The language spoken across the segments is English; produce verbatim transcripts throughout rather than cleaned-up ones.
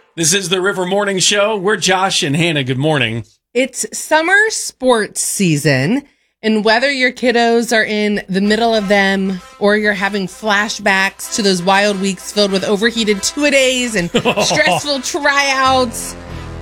This is the River Morning Show. We're Josh and Hannah. Good morning. It's summer sports season, and whether your kiddos are in the middle of them or you're having flashbacks to those wild weeks filled with overheated two-a-days and stressful tryouts,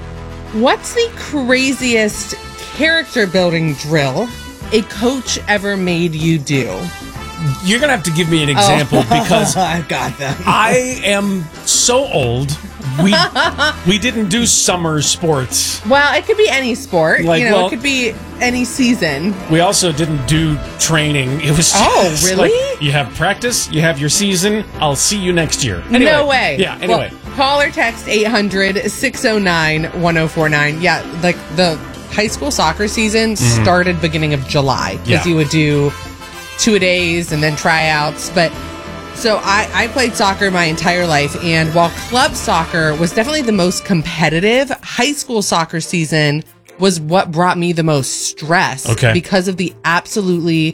what's the craziest character building drill a coach ever made you do? You're going to have to give me an example oh. because I've got them. I am so old. We we didn't do summer sports. Well, it could be any sport. Like, you know, well, it could be any season. We also didn't do training. It was just Oh, really? like, you have practice, you have your season. I'll see you next year. Anyway, no way. Yeah, anyway. Well, call or text eight hundred, six oh nine, one oh four nine. Yeah, like the high school soccer season mm-hmm. started beginning of July because yeah. you would do two-a-days and then tryouts. But so I, I played soccer my entire life, and while club soccer was definitely the most competitive, high school soccer season was what brought me the most stress okay. because of the absolutely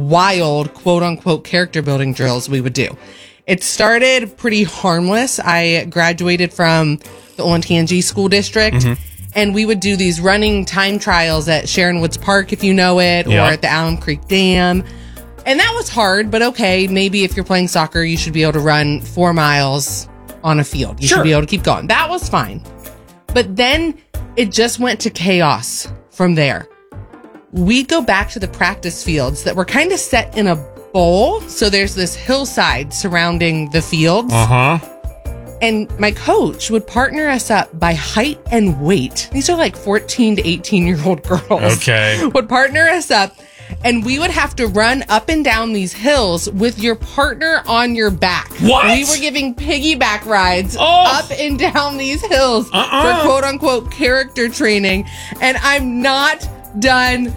wild, quote-unquote, character building drills we would do. It started pretty harmless. I graduated from the Olentangy School District, mm-hmm. and we would do these running time trials at Sharon Woods Park, if you know it, or yep. at the Alum Creek Dam. And that was hard, but okay, maybe if you're playing soccer, you should be able to run four miles on a field. You sure. should be able to keep going. That was fine. But then it just went to chaos from there. We'd go back to the practice fields that were kind of set in a bowl. So there's this hillside surrounding the fields. Uh-huh. And my coach would partner us up by height and weight. These are like fourteen to eighteen year old girls. Okay. Would partner us up. And we would have to run up and down these hills with your partner on your back. What? We were giving piggyback rides oh. up and down these hills uh-uh. for quote-unquote character training. And I'm not done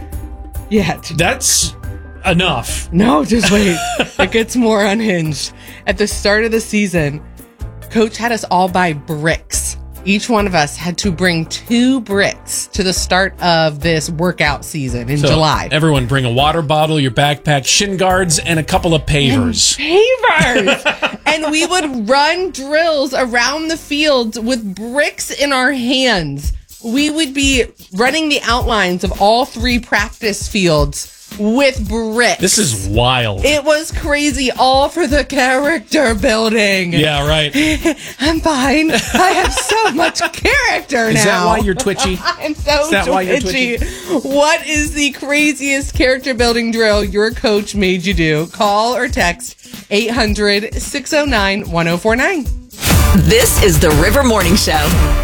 yet. That's enough. No, just wait. It gets more unhinged. At the start of the season, Coach had us all buy bricks. Each one of us had to bring two bricks to the start of this workout season in so July. Everyone bring a water bottle, your backpack, shin guards, and a couple of pavers. And pavers! And we would run drills around the fields with bricks in our hands. We would be running the outlines of all three practice fields with bricks. This is wild. It was crazy, all for the character building. Yeah, right. I'm fine. I have so much character is now. Is that why you're twitchy? I'm so is that twitchy. Why you're twitchy. What is the craziest character building drill your coach made you do? Call or text eight hundred, six oh nine, one oh four nine. This is the River Morning Show.